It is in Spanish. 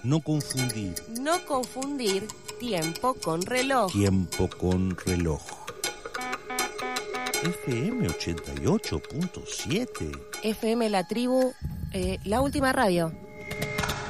No confundir. No confundir tiempo con reloj. Tiempo con reloj. FM 88.7. FM La Tribu, la última radio.